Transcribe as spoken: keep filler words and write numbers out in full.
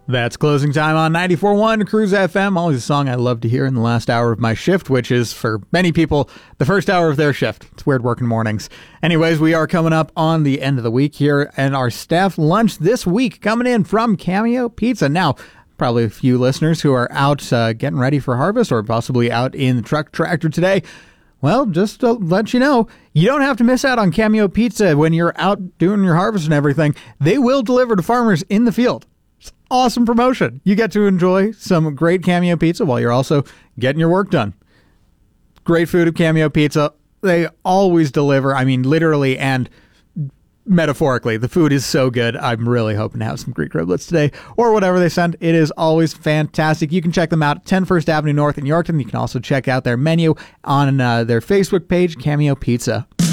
That's Closing Time on ninety-four point one Cruise F M. Always a song I love to hear in the last hour of my shift, which is, for many people, the first hour of their shift. It's weird working mornings. Anyways, we are coming up on the end of the week here, and our staff lunch this week coming in from Cameo Pizza. Now, probably a few listeners who are out uh, getting ready for harvest or possibly out in the truck tractor today. Well, just to let you know, you don't have to miss out on Cameo Pizza when you're out doing your harvest and everything. They will deliver to farmers in the field. Awesome promotion. You get to enjoy some great Cameo Pizza while you're also getting your work done. Great food at Cameo Pizza. They always deliver. I mean, literally and metaphorically. The food is so good. I'm really hoping to have some Greek riblets today or whatever they send. It is always fantastic. You can check them out at ten First Avenue North in Yorkton. You can also check out their menu on uh, their Facebook page, Cameo Pizza.